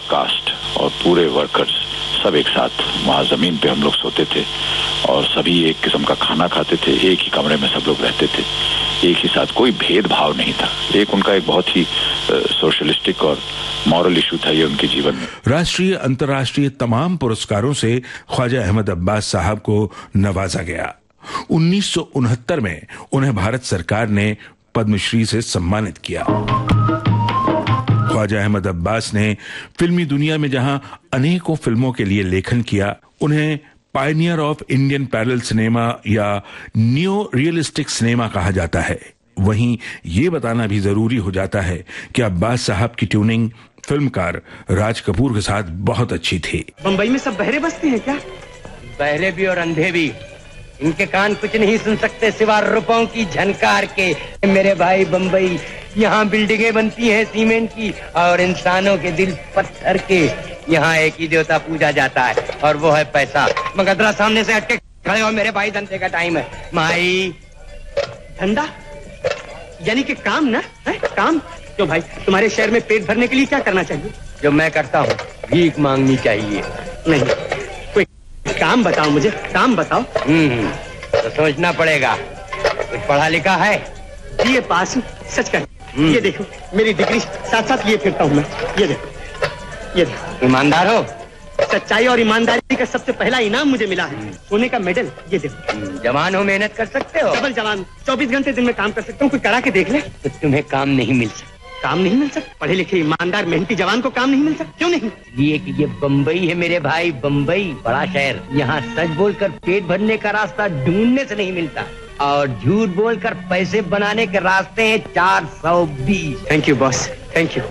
Cast और पूरे workers सब एक साथ वहाँ जमीन पे हम लोग सोते थे और सभी एक किस्म का खाना खाते थे, एक ही कमरे में सब लोग रहते थे, एक ही साथ, कोई भेदभाव नहीं था। एक उनका एक बहुत ही सोशलिस्टिक और मॉरल इशू था ये उनके जीवन में। राष्ट्रीय अंतर्राष्ट्रीय तमाम पुरस्कारों से ख्वाजा अहमद अब्बास साहब को नवाजा गया। 1969 में उन्हें भारत सरकार ने पद्मश्री से सम्मानित किया। ख्वाजा अहमद अब्बास ने फिल्मी दुनिया में जहां अनेकों फिल्मों के लिए लेखन किया, उन्हें Pioneer of Indian parallel cinema या न्यू रियलिस्टिक सिनेमा कहा जाता है। वहीं ये बताना भी जरूरी हो जाता है कि अब्बास साहब की ट्यूनिंग फिल्मकार राज कपूर के साथ बहुत अच्छी थी। बंबई में सब बहरे बसते हैं क्या? बहरे भी और अंधे भी, इनके कान कुछ नहीं सुन सकते सिवा रुपयों की झनकार के। मेरे भाई बंबई, यहाँ बिल्डिंगें बनती हैं सीमेंट की और इंसानों के दिल पत्थर के। यहाँ एक ही देवता पूजा जाता है और वो है पैसा। मगदरा सामने से हटके खड़े हो मेरे भाई, धंधे का टाइम है। माई धंधा यानी कि काम ना है? काम क्यों भाई? तुम्हारे शहर में पेट भरने के लिए क्या करना चाहिए? जो मैं करता हूँ, भीख मांगनी चाहिए। नहीं, कोई काम बताओ मुझे, काम बताओ। तो सोचना पड़ेगा। कुछ पढ़ा लिखा है? ये पास सच कर। ये देखो मेरी डिग्री साथ साथ लिए फिरता हूँ मैं। ये देखो, ये देखो। ईमानदार हो? सच्चाई और ईमानदारी का सबसे पहला इनाम मुझे मिला है, सोने का मेडल। ये देखो। जवान हो, मेहनत कर सकते हो? डबल जवान, 24 घंटे दिन में काम कर सकता हूँ। कोई करा के देख ले। तो तुम्हें काम नहीं मिल सकता। काम नहीं मिल सकता? पढ़े लिखे ईमानदार मेहनती जवान को काम नहीं मिल सकता? क्यों नहीं? ये कि ये बम्बई है मेरे भाई, बम्बई बड़ा शहर। यहाँ सच बोलकर पेट भरने का रास्ता ढूंढने से नहीं मिलता और झूठ बोलकर पैसे बनाने के रास्ते हैं 420। Thank you boss, thank you.